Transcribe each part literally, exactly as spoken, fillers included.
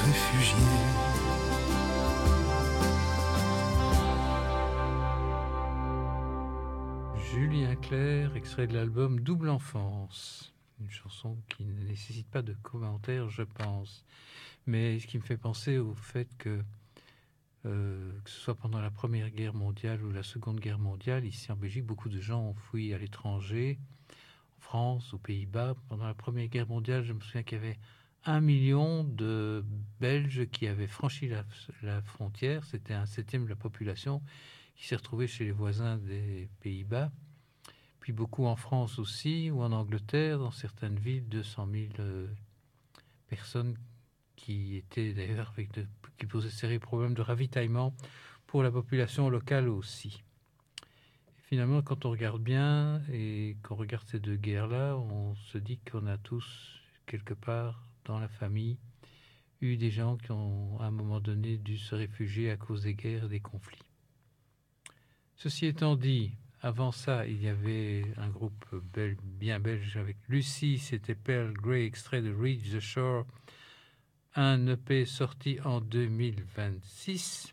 réfugiés. Julien Clerc, extrait de l'album Double Enfance. Une chanson qui ne nécessite pas de commentaires, je pense. Mais ce qui me fait penser au fait que, euh, que ce soit pendant la Première Guerre mondiale ou la Seconde Guerre mondiale, ici en Belgique, beaucoup de gens ont fui à l'étranger, en France, aux Pays-Bas. Pendant la Première Guerre mondiale, je me souviens qu'il y avait un million de Belges qui avaient franchi la, la frontière. C'était un septième de la population qui s'est retrouvé chez les voisins des Pays-Bas. Puis beaucoup en France aussi, ou en Angleterre, dans certaines villes, deux cent mille euh, personnes qui étaient d'ailleurs avec de, qui posaient sérieux problèmes de ravitaillement pour la population locale aussi. Et finalement, quand on regarde bien et qu'on regarde ces deux guerres-là, on se dit qu'on a tous, quelque part, dans la famille, eu des gens qui ont, à un moment donné, dû se réfugier à cause des guerres et des conflits. Ceci étant dit, avant ça, il y avait un groupe bel, bien belge avec Lucie, c'était Pearl Grey, extrait de Reach the Shore, un E P sorti en deux mille vingt-six.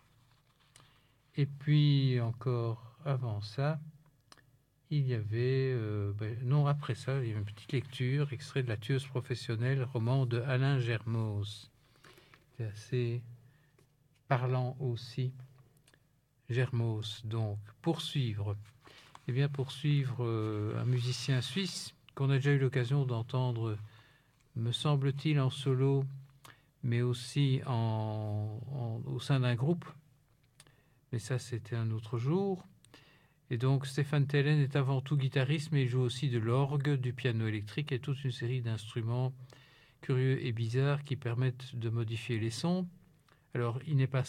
Et puis encore avant ça, il y avait, euh, ben, non après ça, il y avait une petite lecture, extrait de La tueuse professionnelle, roman de Alain Germos. C'est assez parlant aussi. Germos, donc, poursuivre. Eh bien, poursuivre euh, un musicien suisse qu'on a déjà eu l'occasion d'entendre, me semble-t-il, en solo, mais aussi en, en, au sein d'un groupe. Mais ça, c'était un autre jour. Et donc, Stéphane Tellen est avant tout guitariste, mais il joue aussi de l'orgue, du piano électrique et toute une série d'instruments curieux et bizarres qui permettent de modifier les sons. Alors, il n'est pas